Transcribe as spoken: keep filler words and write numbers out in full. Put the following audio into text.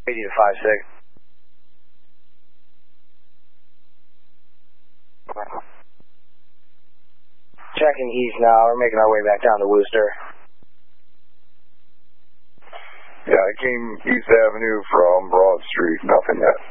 eighty to five six. Checking east now. We're making our way back down to Wooster. Yeah, I came East Avenue from Broad Street. Nothing yet.